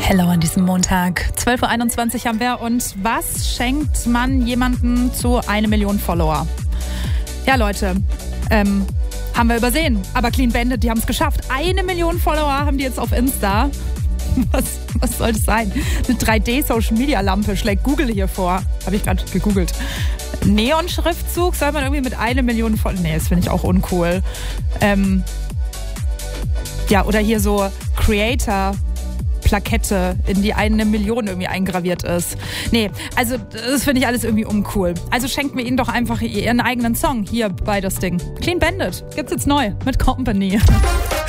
Hello an diesem Montag. 12.21 Uhr haben wir. Und was schenkt man jemandem zu 1 Million Follower? Ja, Leute, haben wir übersehen. Aber Clean Bandit, die haben es geschafft. 1 Million Follower haben die jetzt auf Insta. Was soll das sein? Eine 3D-Social-Media-Lampe schlägt Google hier vor. Habe ich gerade gegoogelt. Neon-Schriftzug soll man irgendwie mit 1 Million Follower... Nee, das finde ich auch uncool. Ja, oder hier so Creator-Plakette, in die 1 Million irgendwie eingraviert ist. Nee, also das finde ich alles irgendwie uncool. Also schenkt mir ihnen doch einfach ihren eigenen Song hier bei das Ding. Clean Bandit gibt's jetzt neu mit Company.